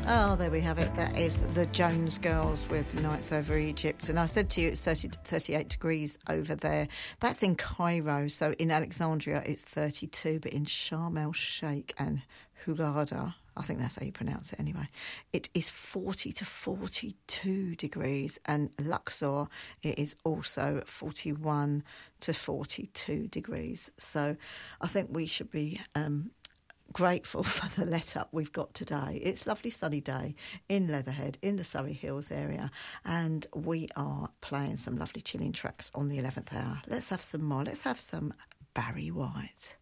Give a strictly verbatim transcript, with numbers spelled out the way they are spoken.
Oh, there we have it. That is the Jones Girls with Nights Over Egypt. And I said to you it's thirty to thirty-eight degrees over there. That's in Cairo. So in Alexandria it's thirty-two, but in Sharm el-Sheikh and Hurghada, I think that's how you pronounce it anyway, it is forty to forty-two degrees. And Luxor, it is also forty-one to forty-two degrees. So I think we should be um, grateful for the let-up we've got today. It's a lovely sunny day in Leatherhead, in the Surrey Hills area, and we are playing some lovely chilling tracks on the eleventh hour. Let's have some more. Let's have some Barry White.